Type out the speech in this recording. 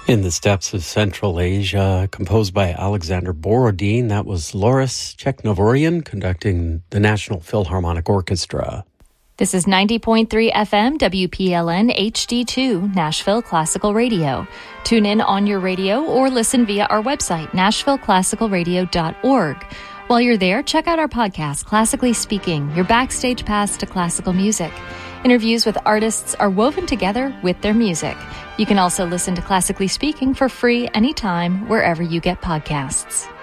In the Steppes of Central Asia, composed by Alexander Borodin. That was Loris Cheknovorian conducting the National Philharmonic Orchestra. This is 90.3 FM WPLN HD2, Nashville Classical Radio. Tune in on your radio or listen via our website, nashvilleclassicalradio.org. While you're there, check out our podcast, Classically Speaking, your backstage pass to classical music. Interviews with artists are woven together with their music. You can also listen to Classically Speaking for free anytime, wherever you get podcasts.